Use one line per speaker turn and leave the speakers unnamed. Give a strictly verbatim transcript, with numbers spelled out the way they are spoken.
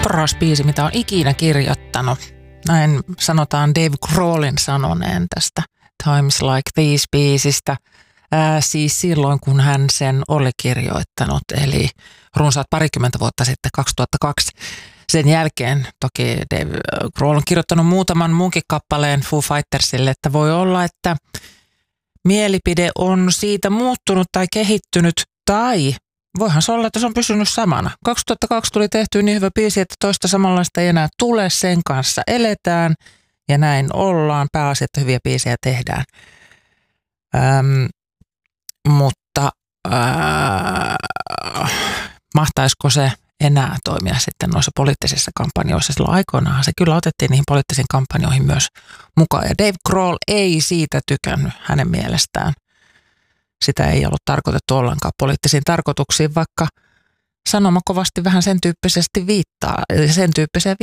paras biisi, mitä on ikinä kirjoittanut. Näin sanotaan Dave Grohlin sanoneen tästä Times Like These-biisistä. Ää, siis silloin, kun hän sen oli kirjoittanut, eli runsaat parikymmentä vuotta sitten, kaksituhattakaksi. Sen jälkeen toki Dave Grohl on kirjoittanut muutaman muunkin kappaleen Foo Fightersille, että voi olla, että mielipide on siitä muuttunut tai kehittynyt, tai voihan se olla, että se on pysynyt samana. kaksituhattakaksi tuli tehty niin hyvä biisi, että toista samanlaista ei enää tule, sen kanssa eletään ja näin ollaan. Pääasia, että hyviä biisejä tehdään. Ähm, mutta äh, mahtaisiko se enää toimia sitten noissa poliittisissa kampanjoissa? Silloin aikoinaanhan se kyllä otettiin niihin poliittisiin kampanjoihin myös mukaan. Ja Dave Grohl ei siitä tykännyt hänen mielestään. Sitä ei ollut tarkoitettu ollenkaan poliittisiin tarkoituksiin, vaikka sanoma kovasti vähän sen tyyppisesti viittaa, sen tyyppiseen